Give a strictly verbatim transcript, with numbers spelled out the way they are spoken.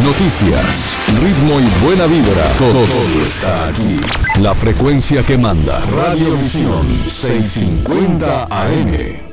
noticias, ritmo y buena vibra. Todo, todo está aquí. La frecuencia que manda. Radio Visión seiscientos cincuenta A M.